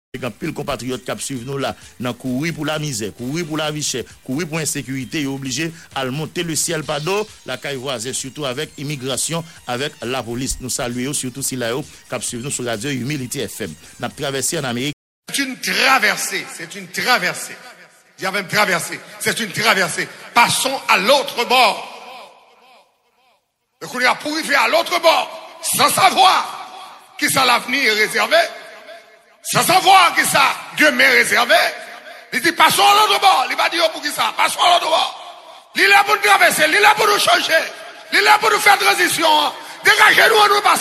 Quand pile compatriotes qui suivent nous là, dans courir pour la misère, courir pour la vie chère, courir pour l'insécurité, ils sont obligés à monter le ciel par d'eau, la caille voisine, surtout avec immigration, avec la police. Nous saluons surtout si là, qui suivent nous sur Radio Humility FM. Nous avons traversé en Amérique. C'est une traversée, c'est une traversée. Il y a même traversée, c'est une traversée. Passons à l'autre bord. Donc on a pour arriver à l'autre bord, sans savoir qui ça l'avenir est réservé. Sans savoir que ça, Dieu m'est réservé. Il dit, passons à l'autre bord. Il va dire pour qui ça? Passons à l'autre bord. Il est là pour nous traverser, il est là pour nous changer, il est là pour nous faire transition. Dégagez-nous, nous passons.